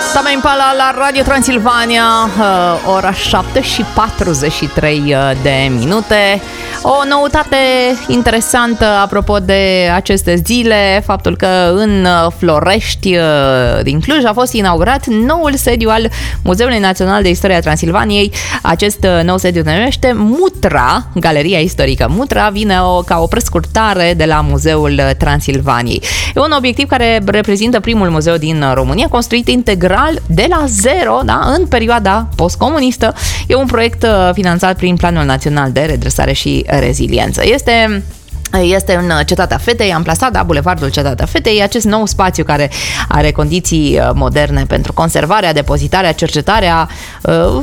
Tame Impala la Radio Transilvania, ora 7:43 de minute. O noutate interesantă apropo de aceste zile, faptul că în Florești din Cluj a fost inaugurat noul sediu al Muzeului Național de Istoria Transilvaniei. Acest nou sediu se numește Mutra, Galeria Istorică Mutra, vine ca o prescurtare de la Muzeul Transilvaniei. E un obiectiv care reprezintă primul muzeu din România, construit integral de la zero, da, în perioada postcomunistă. E un proiect finanțat prin Planul Național de Redresare și Reziliență. Este în Cetatea Fetei, amplasat la Bulevardul Cetatea Fetei, acest nou spațiu care are condiții moderne pentru conservarea, depozitarea, cercetarea